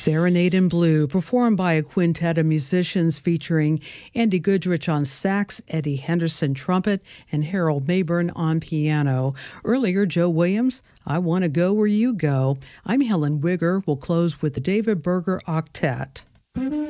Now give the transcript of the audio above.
Serenade in Blue, performed by a quintet of musicians featuring Andy Goodrich on sax, Eddie Henderson trumpet, and Harold Mayburn on piano. Earlier, Joe Williams, I Want to Go Where You Go. I'm Helen Wigger. We'll close with the David Berger Octet.